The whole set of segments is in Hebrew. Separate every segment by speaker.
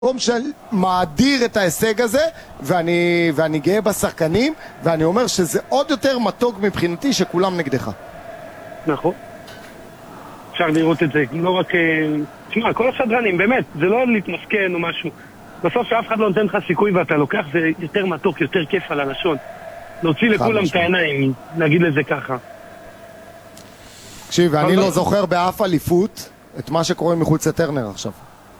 Speaker 1: מקום שמאדיר את ההישג הזה, ואני גאה בשחקנים, ואני אומר שזה עוד יותר מתוק מבחינתי שכולם נגדך.
Speaker 2: נכון. אפשר לראות את זה, לא רק... תשמע, כל הסדרנים, באמת, זה לא להתמסכן או משהו. בסוף שאף אחד לא נותן לך סיכוי ואתה לוקח, זה יותר מתוק, יותר כיף על הלשון. להוציא לכולם את העיניים, נגיד לזה ככה.
Speaker 1: תקשיב, ואני לא זוכר באף אליפות את מה שקורה מחוץ לטרנר עכשיו.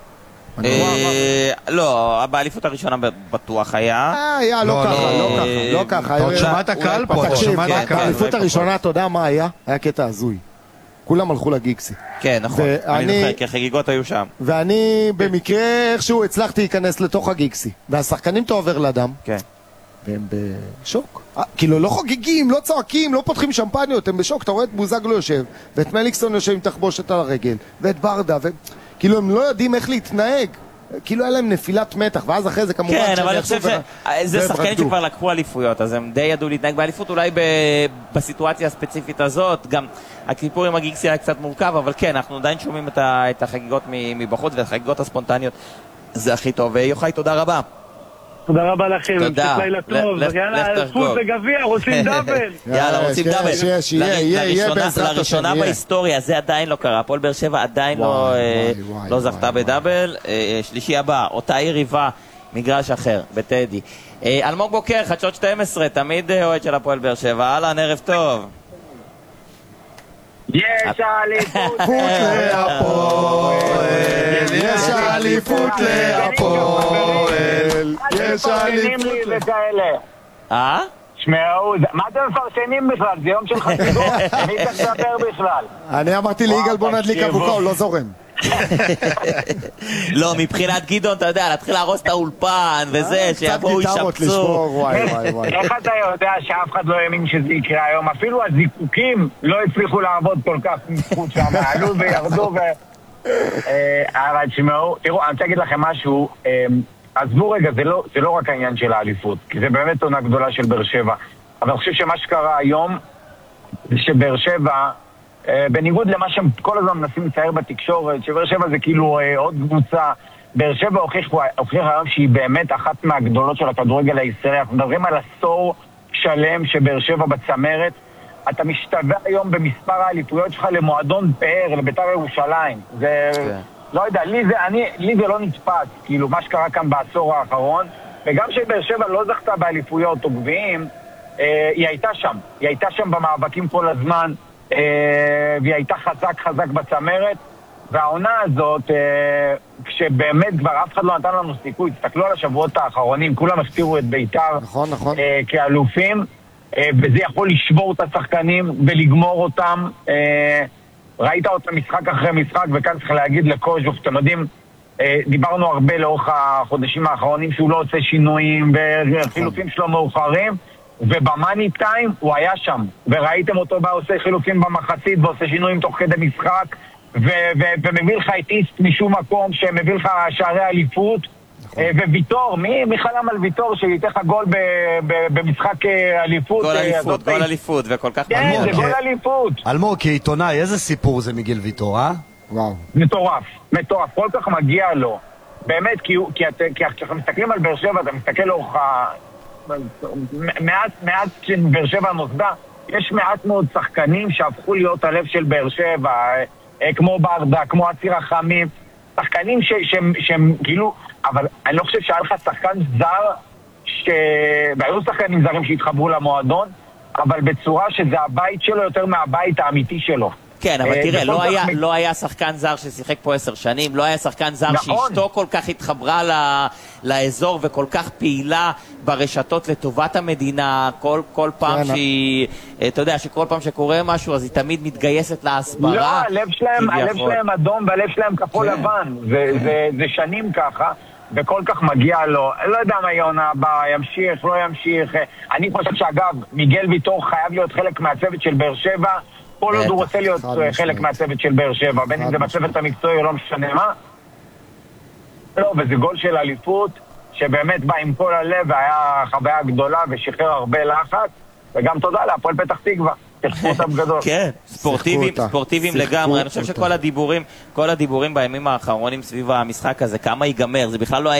Speaker 3: לא, באליפות הראשונה בטוח היה.
Speaker 1: לא ככה.
Speaker 4: אתה עוד שמעת קהל פה, אתה שמעת קהל.
Speaker 1: באליפות הראשונה, אתה יודע מה היה? היה קטע הזוי. כולם הלכו לגיקסי.
Speaker 3: כן, נכון. אני זוכר, כי החגיגות היו שם.
Speaker 1: ואני במקרה איכשהו הצלחתי להיכנס לתוך הגיקסי. והשחקנים אתה עובר לדם.
Speaker 3: כן.
Speaker 1: והם בשוק. כאילו לא חוגגים, לא צועקים, לא פותחים שמפניות, הם בשוק. אתה רואה את בוזגלו יושב, ואת מליקסון יושב עם תחבושת על הרגל, ואת ברדה, כאילו הם לא יודעים איך להתנהג. כאילו היה להם נפילת מתח, ואז אחרי זה כמובן...
Speaker 3: כן, אבל אני חושב שזה שחקנים שכבר לקחו אליפויות, אז הם די ידעו להתנהג באליפות, אולי בסיטואציה הספציפית הזאת, גם הכיפור עם הגיקסי היה קצת מורכב, אבל כן, אנחנו עדיין שומעים את החגיגות מבחוץ, ואת החגיגות הספונטניות, זה הכי טוב. יוחאי, תודה רבה.
Speaker 2: תודה רבה לכם,
Speaker 3: תודה.
Speaker 2: לילה טוב, יאללה, זכות וגביע, רוצים דאבל.
Speaker 3: יאללה, רוצים דאבל.
Speaker 1: יהיה בעזרת השם.
Speaker 3: לראשונה בהיסטוריה, זה עדיין לא קרה, הפועל באר שבע עדיין לא זכתה בדאבל. שלישי הבא, אותה יריבה, מגרש אחר, בטדי. אלמוג בוקר, חדשות 12, תמיד אוהד של הפועל באר שבע, אהלן, ערב טוב.
Speaker 5: יש אליפות
Speaker 1: להפועל, יש אליפות להפועל, יש אליפות
Speaker 5: וכאלה. שמעו, מה אתם מפרשנים בכלל? זה יום של חגיגות, מי צריך לדבר בכלל?
Speaker 1: אני אמרתי ליגאל בוא נדליק אבוקה, הוא לא זורם.
Speaker 3: לא, מבחינת גדעון, אתה יודע, להתחיל להרוס את האולפן וזה, שיבואו ישפצו.
Speaker 5: איך אתה יודע שאף אחד לא האמין שזה יקרה היום? אפילו הזיקוקים לא הצליחו לעבוד כל כך מחוץ שם, עלו וירדו אבל תשמעו, תראו, אני רוצה להגיד לכם משהו, עזבו רגע, זה לא רק העניין של האליפות, כי זה באמת עונה גדולה של באר שבע, אבל אני חושב שמה שקרה היום זה שבאר שבע, בניגוד למה שהם כל הזמן מנסים לצייר בתקשורת, שבאר שבע זה כאילו עוד קבוצה, באר שבע הוכיח היום שהיא באמת אחת מהגדולות של הכדורגל הישראלי. אנחנו מדברים על עשור שלם שבאר שבע בצמרת, אתה משתווה היום במספר האליפויות שלך למועדון פאר, לבית"ר ירושלים. זה, לא יודע, לי זה לא נתפס, כאילו מה שקרה כאן בעשור האחרון, וגם שבאר שבע לא זכתה באליפויות או גביעים, היא הייתה שם במאבקים כל הזמן, והיא הייתה חזק בצמרת, והעונה הזאת, כשבאמת כבר אף אחד לא נתן לנו סיכוי, תסתכלו על השבועות האחרונים, כולם הסתירו את בית"ר כאלופים, וזה יכול לשבור את השחקנים ולגמור אותם. ראית אותם משחק אחרי משחק, וכאן צריך להגיד לקוז'וף, אתם יודעים, דיברנו הרבה לאורך החודשים האחרונים שהוא לא עושה שינויים וחילופים שלו מאוחרים, ובמאני טיים הוא היה שם, וראיתם אותו בא עושה חילופים במחצית ועושה שינויים תוך כדי משחק, ומביא לך את איסט משום מקום שמביא לך שערי אליפות, וויתור, מי חלם על ויתור שייתן לך גול במשחק אליפות?
Speaker 3: גול אליפות, וכל כך
Speaker 5: כן, זה גול אליפות.
Speaker 4: אלמוג, כעיתונאי, איזה סיפור זה מיגל ויתור, אה?
Speaker 1: וואו.
Speaker 5: מטורף, כל כך מגיע לו. באמת, כי כשאנחנו מסתכלים על באר שבע, אתה מסתכל לאורך מעט שבאר שבע נוסדה, יש מעט מאוד שחקנים שהפכו להיות הלב של באר שבע, כמו ברדה, כמו אציר רחמים, שחקנים שהם כאילו, אבל אני לא חושב שהיה לך שחקן זר, והיו שחקנים זרים שהתחברו למועדון, אבל בצורה שזה הבית שלו יותר מהבית האמיתי שלו.
Speaker 3: כן, אבל תראה, לא היה שחקן זר ששיחק פה 10 שנים, לא היה שחקן זר שאשתו כל כך התחברה לאזור וכל כך פעילה ברשתות לטובת המדינה, כל פעם שהיא, אתה יודע, שכל פעם שקורה משהו אז היא תמיד מתגייסת להסברה.
Speaker 5: לא, הלב שלהם אדום והלב שלהם כחול לבן, זה שנים ככה, וכל כך מגיע לו, לא יודע מה יונה הבא, ימשיך, לא ימשיך. אני חושב שאגב, מיגל ויתור חייב להיות חלק מהצוות של באר שבע, כל עוד הוא רוצה להיות חלק מהצוות של באר שבע, בין אם זה בצוות המקצועי או לא משנה מה. לא, וזה גול של אליפות, שבאמת בא עם כל הלב, והיה חוויה גדולה ושחרר הרבה לחץ, וגם תודה להפועל פתח תקווה. תקפו אותם גדול.
Speaker 3: כן, ספורטיביים לגמרי. אני חושב שכל הדיבורים בימים האחרונים סביב המשחק הזה, כמה ייגמר, זה בכלל לא היה